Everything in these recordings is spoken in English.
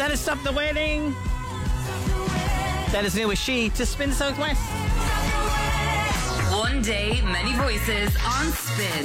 That is Stop the Waiting. That is new with She to Spin Southwest. One day, many voices on Spin.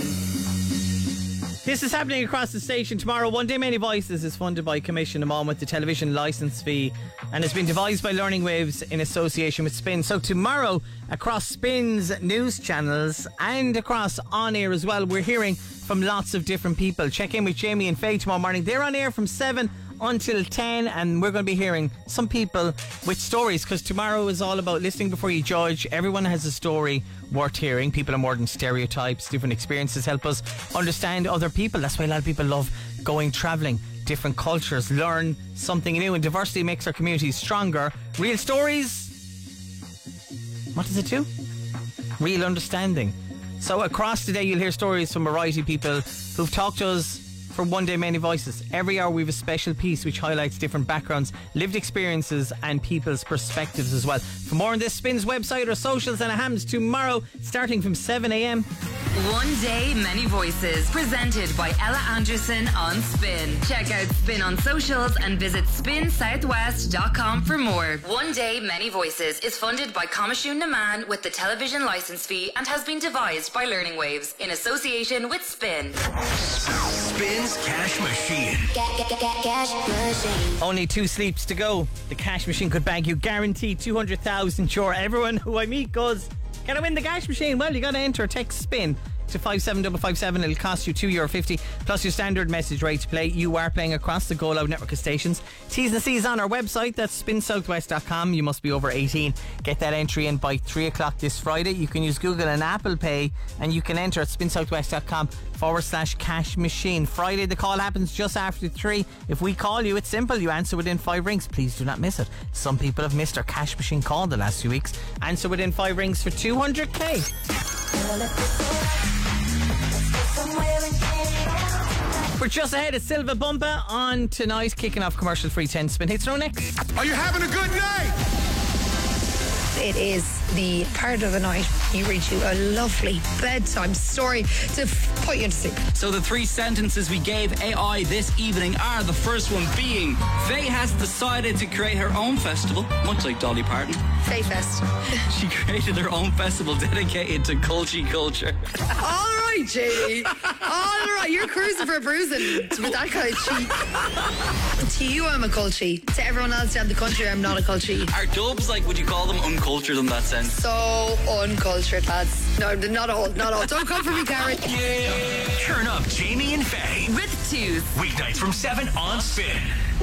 This is happening across the station tomorrow. One Day Many Voices is funded by Commission Amon with the television licence fee and has been devised by Learning Waves in association with Spin. So tomorrow, across Spin's news channels and across On Air as well, we're hearing from lots of different people. Check in with Jamie and Faye tomorrow morning. They're on air from 7 until 10 and we're going to be hearing some people with stories, because tomorrow is all about listening before you judge. Everyone has a story worth hearing. People are more than stereotypes. Different experiences help us understand other people. That's why a lot of people love going travelling, different cultures, learn something new, and diversity makes our communities stronger. Real stories, what does it do? Real understanding. So across the day you'll hear stories from a variety of people who've talked to us for One Day Many Voices. Every hour we have a special piece which highlights different backgrounds, lived experiences and people's perspectives as well. For more on this, Spin's website or socials and a hams tomorrow starting from 7 a.m. One Day Many Voices, presented by Ella Anderson on Spin. Check out Spin on socials and visit spinsouthwest.com for more. One Day Many Voices is funded by Comishún Naman with the television licence fee and has been devised by Learning Waves in association with Spin. Spin's Cash Machine. Cash Machine. Only 2 sleeps to go. The cash machine could bag you guaranteed €200,000. Everyone who I meet goes, can I win the cash machine? Well, you got to enter a text SPIN to 57557. It'll cost you €2.50 plus your standard message rate to play. You are playing across the Go Loud network of stations. T's and C's on our website. That's spinsouthwest.com. You must be over 18. Get that entry in by 3 o'clock this Friday. You can use Google and Apple Pay and you can enter at spinsouthwest.com/cash machine. Friday the call happens just after 3. If we call you, it's simple. You answer within 5 rings. Please do not miss it. Some people have missed our cash machine call the last few weeks. Answer within 5 rings for 200k. We're just ahead of Silva Bumba on tonight, kicking off commercial free 10 Spin Hits. Next. Are you having a good night? It is the part of the night you read you a lovely bedtime story to put you to sleep. So the 3 sentences we gave AI this evening are, the first one being, Faye has decided to create her own festival, much like Dolly Parton. Faye Fest. She created her own festival dedicated to culture. All right, Jamie. All right, you're cruising for a bruising with that kind of cheek. To you, I'm a culture. To everyone else down the country, I'm not a culture. Are dubs, like, would you call them uncultured in that sense? So uncultured, lads. No, not all. Don't come for me, Garrett. Yeah. Turn up Jamie and Faye. With twos. Weeknights from 7 on Spin.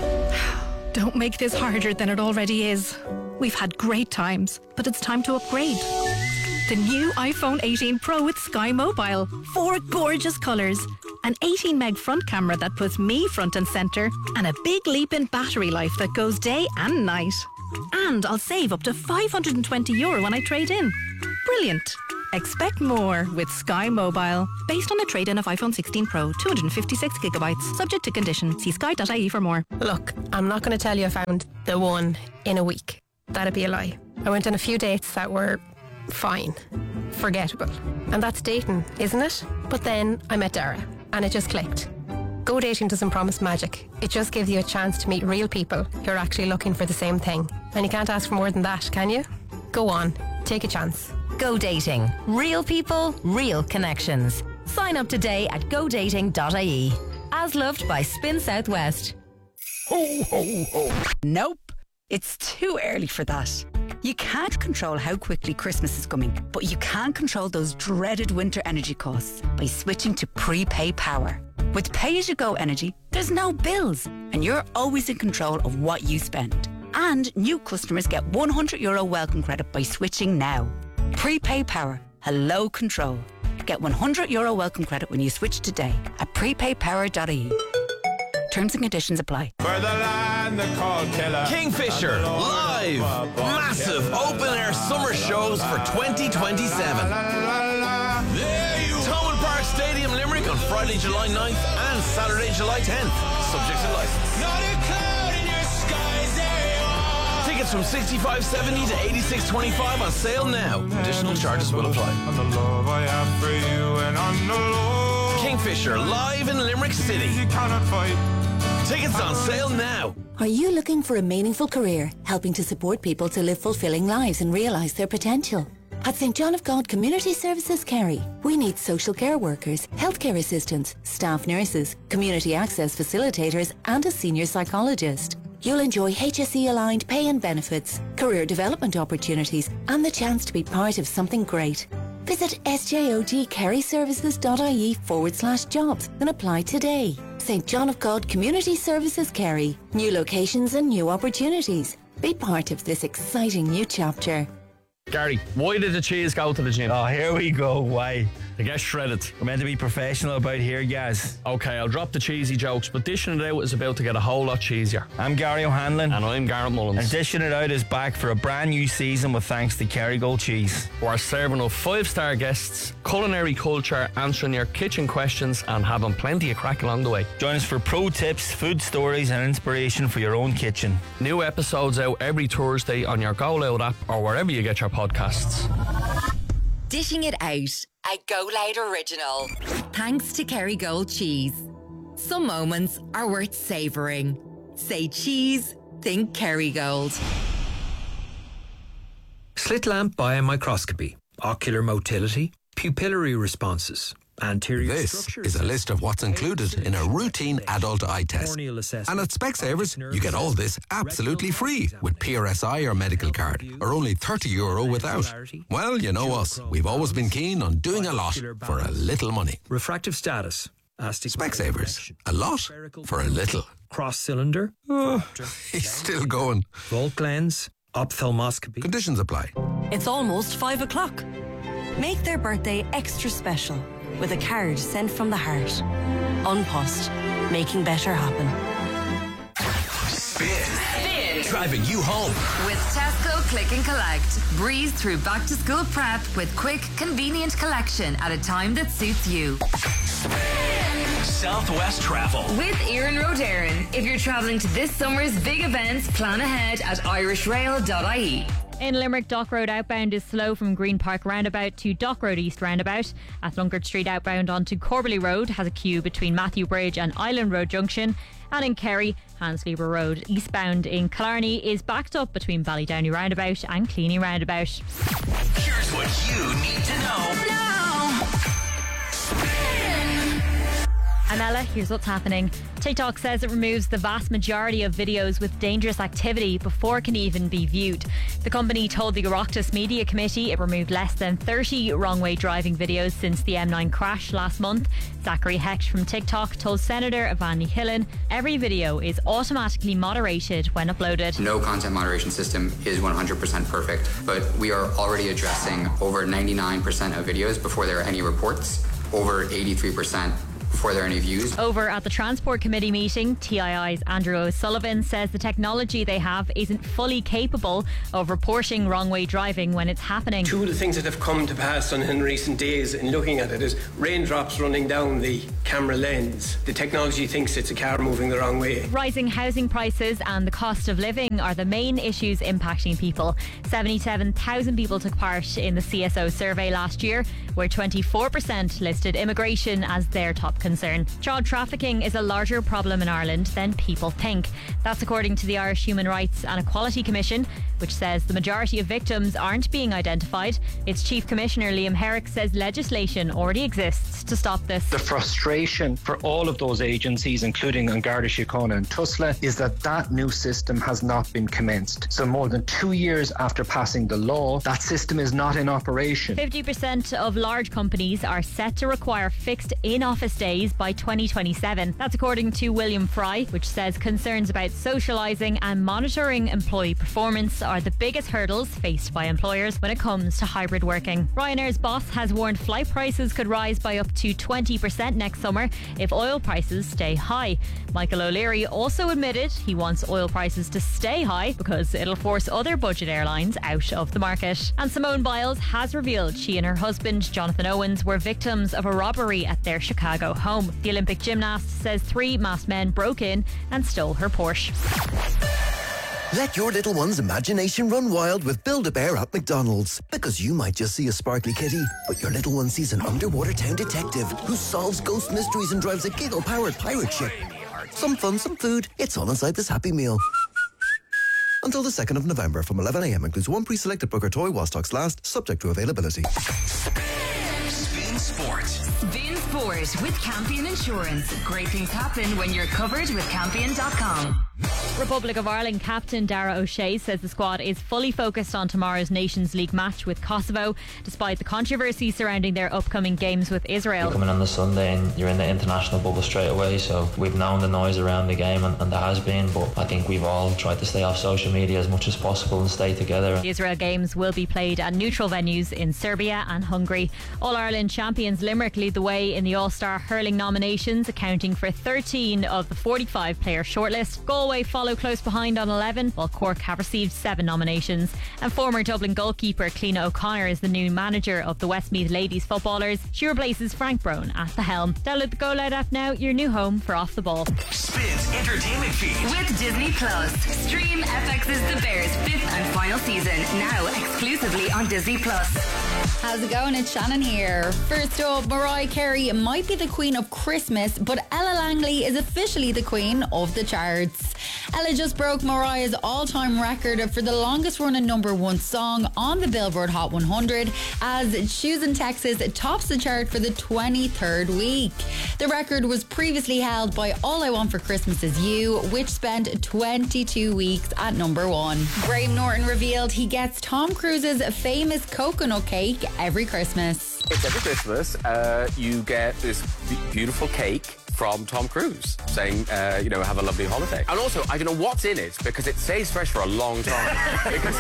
Don't make this harder than it already is. We've had great times, but it's time to upgrade. The new iPhone 18 Pro with Sky Mobile. 4 gorgeous colours. An 18 meg front camera that puts me front and centre. And a big leap in battery life that goes day and night. And I'll save up to €520 when I trade in. Brilliant. Expect more with Sky Mobile. Based on a trade-in of iPhone 16 Pro, 256 gigabytes. Subject to condition. See sky.ie for more. Look, I'm not going to tell you I found the one in a week. That'd be a lie. I went on a few dates that were fine, forgettable. And that's dating, isn't it? But then I met Dara and it just clicked. Go dating doesn't promise magic. It just gives you a chance to meet real people who are actually looking for the same thing. And you can't ask for more than that, can you? Go on, take a chance. Go Dating. Real people, real connections. Sign up today at godating.ie. As loved by Spin Southwest. Ho, ho, ho. Nope. It's too early for that. You can't control how quickly Christmas is coming, but you can control those dreaded winter energy costs by switching to prepay power. With pay-as-you-go energy, there's no bills, and you're always in control of what you spend. And new customers get €100 welcome credit by switching now. Prepay power. Hello control. Get €100 welcome credit when you switch today at prepaypower.ie. Terms and conditions apply. For the land they call Killer. Kingfisher, live! Massive open-air summer shows for 2027. Thomond Park Stadium, Limerick on Friday, July 9th and Saturday, July 10th. Subject to license. Not a cloud in your skies, there you are. Tickets from $65.70 to $86.25 on sale now. Additional charges will apply. On the love I have for you and on the love. Kingfisher, live in Limerick City. You cannot fight. Tickets on sale now. Are you looking for a meaningful career, helping to support people to live fulfilling lives and realise their potential? At St John of God Community Services Kerry, we need social care workers, healthcare assistants, staff nurses, community access facilitators and a senior psychologist. You'll enjoy HSE-aligned pay and benefits, career development opportunities and the chance to be part of something great. Visit sjogkerryservices.ie/jobs and apply today. St John of God Community Services Kerry. New locations and new opportunities. Be part of this exciting new chapter. Gary, why did the cheese go to the gym? Oh, here we go. Why? To get shredded. We're meant to be professional about here, guys. Okay, I'll drop the cheesy jokes, but dishing it out is about to get a whole lot cheesier. I'm Gary O'Hanlon. And I'm Garrett Mullins. And Dishing It Out is back for a brand new season with thanks to Kerrygold Cheese. We're serving up 5-star guests, culinary culture, answering your kitchen questions and having plenty of crack along the way. Join us for pro tips, food stories and inspiration for your own kitchen. New episodes out every Thursday on your Go Loud app or wherever you get your podcasts. Dishing It Out, a Go Loud original. Thanks to Kerrygold Cheese. Some moments are worth savouring. Say cheese, think Kerrygold. Slit lamp biomicroscopy, ocular motility, pupillary responses. Anterior This is a list of what's included in a routine adult eye test. And at Specsavers, you get all this absolutely free with PRSI or medical card, or only €30 without. Well, you know us. We've always been keen on doing a lot for a little money. Refractive status. Specsavers. A lot for a little. Cross cylinder. He's still going. Volt lens. Ophthalmoscopy. Conditions apply. It's almost 5 o'clock. Make their birthday extra special with a card sent from the heart. Unpost, making better happen. Spin. Driving you home. With Tesco Click and Collect. Breeze through back to school prep with quick, convenient collection at a time that suits you. Southwest Travel. With Erin Rodarin. If you're travelling to this summer's big events, plan ahead at irishrail.ie. In Limerick, Dock Road outbound is slow from Green Park roundabout to Dock Road East roundabout. At Lungard Street outbound onto Corbally Road has a queue between Matthew Bridge and Island Road Junction. And in Kerry, Hanslieber Road eastbound in Killarney is backed up between Ballydowney roundabout and Cleany roundabout. Here's what you need to know. And Ella, here's what's happening. TikTok says it removes the vast majority of videos with dangerous activity before it can even be viewed. The company told the Oireachtas Media Committee it removed less than 30 wrong-way driving videos since the M9 crash last month. Zachary Hecht from TikTok told Senator Vani Hillen every video is automatically moderated when uploaded. No content moderation system is 100% perfect, but we are already addressing over 99% of videos before there are any reports, over 83% before there are any views. Over at the Transport Committee meeting, TII's Andrew O'Sullivan says the technology they have isn't fully capable of reporting wrong-way driving when it's happening. Two of the things that have come to pass in recent days in looking at it is raindrops running down the camera lens. The technology thinks it's a car moving the wrong way. Rising housing prices and the cost of living are the main issues impacting people. 77,000 people took part in the CSO survey last year, where 24% listed immigration as their top concern. Child trafficking is a larger problem in Ireland than people think. That's according to the Irish Human Rights and Equality Commission, which says the majority of victims aren't being identified. Its Chief Commissioner Liam Herrick says legislation already exists to stop this. The frustration for all of those agencies, including An Garda Síochána and Tusla, is that new system has not been commenced. So more than 2 years after passing the law, that system is not in operation. 50% of large companies are set to require fixed in-office days by 2027. That's according to William Fry, which says concerns about socialising and monitoring employee performance are the biggest hurdles faced by employers when it comes to hybrid working. Ryanair's boss has warned flight prices could rise by up to 20% next summer if oil prices stay high. Michael O'Leary also admitted he wants oil prices to stay high because it'll force other budget airlines out of the market. And Simone Biles has revealed she and her husband Jonathan Owens were victims of a robbery at their Chicago home. The Olympic gymnast says 3 masked men broke in and stole her Porsche. Let your little one's imagination run wild with Build-A-Bear at McDonald's. Because you might just see a sparkly kitty, but your little one sees an underwater town detective who solves ghost mysteries and drives a giggle-powered pirate ship. Some fun, some food. It's all inside this Happy Meal. Until the 2nd of November from 11 a.m. includes one pre-selected Booker toy while stocks last, subject to availability. Spin Sport. Spin Sport with Campion Insurance. Great things happen when you're covered with Campion.com. Republic of Ireland captain Dara O'Shea says the squad is fully focused on tomorrow's Nations League match with Kosovo, despite the controversy surrounding their upcoming games with Israel. You're coming on the Sunday and you're in the international bubble straight away, so we've known the noise around the game and there has been, but I think we've all tried to stay off social media as much as possible and stay together. The Israel games will be played at neutral venues in Serbia and Hungary. All-Ireland champions Limerick lead the way in the All-Star hurling nominations, accounting for 13 of the 45-player shortlist. Galway follow close behind on 11, while Cork have received 7 nominations. And former Dublin goalkeeper Cliona O'Connor is the new manager of the Westmeath Ladies footballers. She replaces Frank Brown at the helm. Download the Go Loud app now, your new home for Off the Ball. Spins entertainment feed with Disney Plus. Stream FX's The Bears 5th and final season now exclusively on Disney Plus. How's it going? It's Shannon here. First up, Mariah Carey might be the queen of Christmas, but Ella Langley is officially the queen of the charts. Ella just broke Mariah's all-time record for the longest running #1 song on the Billboard Hot 100 as Shoes in Texas tops the chart for the 23rd week. The record was previously held by All I Want for Christmas Is You, which spent 22 weeks at #1. Graham Norton revealed he gets Tom Cruise's famous coconut cake every Christmas. It's every Christmas, you get this beautiful cake from Tom Cruise saying, have a lovely holiday. And also, I don't know what's in it because it stays fresh for a long time. Because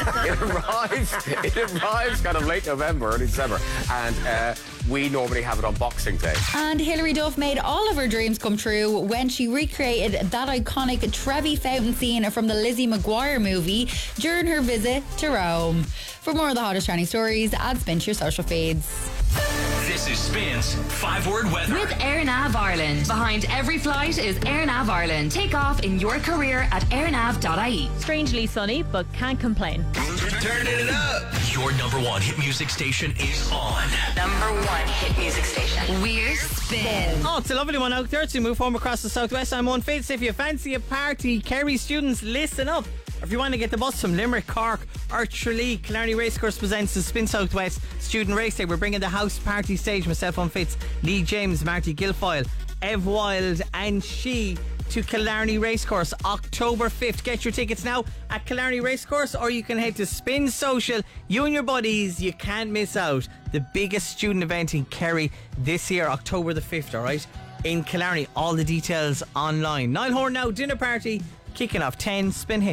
it arrives kind of late November, early December. And we normally have it on Boxing Day. And Hilary Duff made all of her dreams come true when she recreated that iconic Trevi Fountain scene from the Lizzie McGuire movie during her visit to Rome. For more of the hottest trending stories, add Spin to your social feeds. This is Spin's 5-word weather. With AirNav Ireland. Behind every flight is AirNav Ireland. Take off in your career at airnav.ie. Strangely sunny, but can't complain. Turn it up. Your #1 hit music station is on. #1 hit music station. We're Spin. Oh, it's a lovely one out there to move home across the southwest. I'm on Fitz. If you fancy a party, Kerry students, listen up. If you want to get the bus from Limerick, Cork or Tralee, Killarney Racecourse presents the Spin Southwest Student Race Day. We're bringing the house party stage, myself on Fitz, Lee James, Marty Guilfoyle, Ev Wild and She to Killarney Racecourse, October 5th. Get your tickets now at Killarney Racecourse, or you can head to Spin Social. You and your buddies, you can't miss out. The biggest student event in Kerry this year, October the 5th, alright? In Killarney, all the details online. Niall Horan now, dinner party, kicking off 10 Spin Hits.